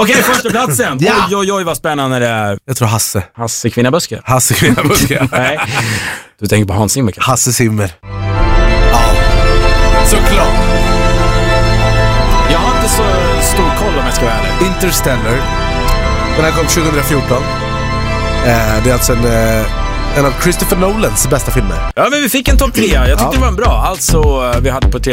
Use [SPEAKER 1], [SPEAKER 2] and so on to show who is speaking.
[SPEAKER 1] Okej, första platsen.
[SPEAKER 2] Ja.
[SPEAKER 1] Oj, vad spännande det är.
[SPEAKER 2] Jag tror Hasse.
[SPEAKER 1] Hasse Kvinnaböske.
[SPEAKER 2] Hasse Kvinnaböske.
[SPEAKER 1] Nej, du tänker på Hans Zimmer kanske?
[SPEAKER 2] Hasse Zimmer. Ja, såklart.
[SPEAKER 1] Jag har inte så stor koll om jag ska vara ärlig.
[SPEAKER 2] Interstellar. Den här kom 2014. Det är alltså en av Christopher Nolans bästa filmer.
[SPEAKER 1] Ja, men vi fick en topp 3. Jag tyckte det var en bra. Alltså, vi hade på 3